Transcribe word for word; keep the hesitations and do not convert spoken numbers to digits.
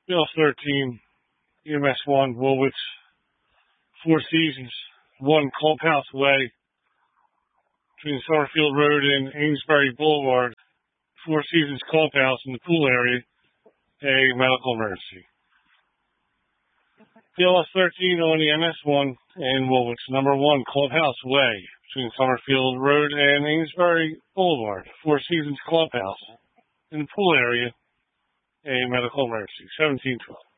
Bill thirteen, E M S one, Woolwich, Four Seasons, one Clubhouse Way, between Summerfield Road and Amesbury Boulevard, Four Seasons Clubhouse in the pool area, a medical emergency. P L S thirteen on the M S one in Woolwich, number one Clubhouse Way, between Summerfield Road and Amesbury Boulevard, Four Seasons Clubhouse in the pool area, a medical emergency, seventeen twelve.